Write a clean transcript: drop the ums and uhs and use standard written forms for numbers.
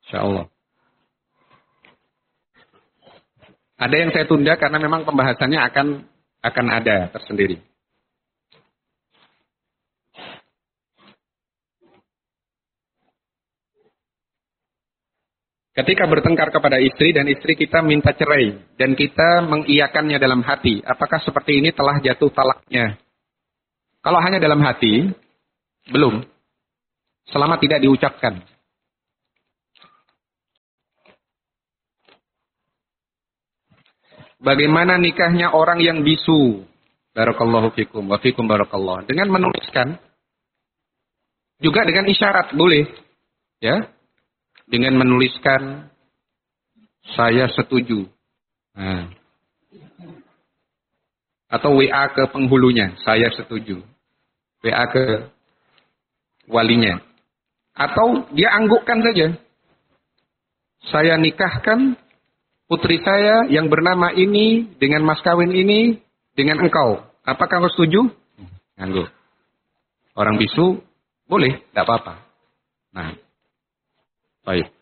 Insyaallah. Ada yang saya tunda karena memang pembahasannya akan ada tersendiri. Ketika bertengkar kepada istri dan istri kita minta cerai dan kita mengiyakannya dalam hati, apakah seperti ini telah jatuh talaknya? Kalau hanya dalam hati, belum. Selama tidak diucapkan. Bagaimana nikahnya orang yang bisu? Barakallahu fikum wa fikum barakallah. Dengan menuliskan, juga dengan isyarat boleh, ya. Dengan menuliskan saya setuju. Nah. Atau WA ke penghulunya, saya setuju. WA ke walinya. Atau dia anggukkan saja. Saya nikahkan putri saya yang bernama ini dengan mas kawin ini dengan engkau. Apakah kau setuju? Angguk. Orang bisu boleh, tidak apa-apa. Nah. Baik.